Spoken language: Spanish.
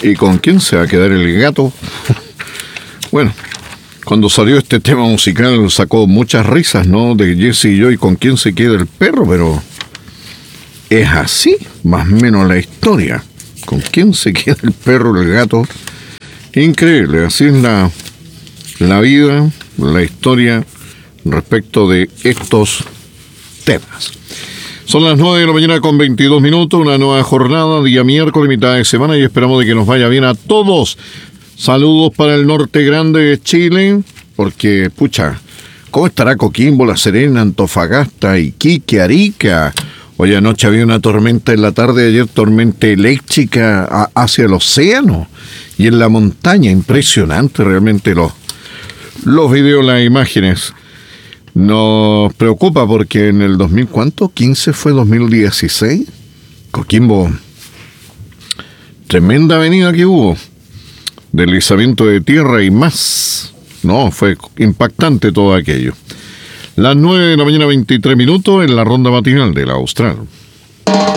¿Y con quién se va a quedar el gato? Bueno, cuando salió este tema musical sacó muchas risas, ¿no? De Jesse y yo, ¿y con quién se queda el perro? Pero es así, más o menos la historia. ¿Con quién se queda el perro, el gato? Increíble, así es la vida, la historia respecto de estos temas. Son las 9 de la mañana con 22 minutos, una nueva jornada, día miércoles, mitad de semana, y esperamos de que nos vaya bien a todos. Saludos para el norte grande de Chile, porque, pucha, ¿cómo estará Coquimbo, La Serena, Antofagasta, Iquique, Arica? Hoy anoche había una tormenta en la tarde, ayer tormenta eléctrica hacia el océano y en la montaña. Impresionante realmente los videos, las imágenes. Nos preocupa porque en el 2000, ¿cuánto? 15 fue 2016. Coquimbo, tremenda avenida que hubo, deslizamiento de tierra y más. No, fue impactante todo aquello. Las 9 de la mañana 23 minutos en la ronda matinal de la Austral.